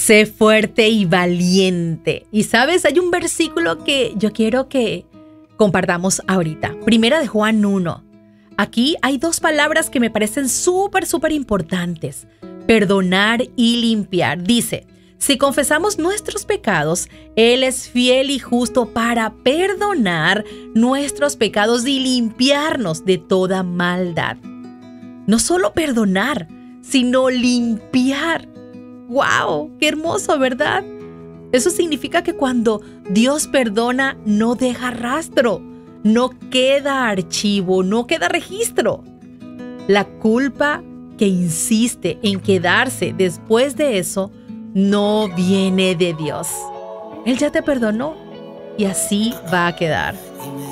Sé fuerte y valiente. Y sabes, hay un versículo que yo quiero que compartamos ahorita. Primera de Juan 1. Aquí hay dos palabras que me parecen súper importantes. Perdonar y limpiar. Dice, si confesamos nuestros pecados, Él es fiel y justo para perdonar nuestros pecados y limpiarnos de toda maldad. No solo perdonar, sino limpiar. ¡Wow! ¡Qué hermoso!, ¿verdad? Eso significa que cuando Dios perdona, no deja rastro, no queda archivo, no queda registro. La culpa que insiste en quedarse después de eso no viene de Dios. Él ya te perdonó y así va a quedar.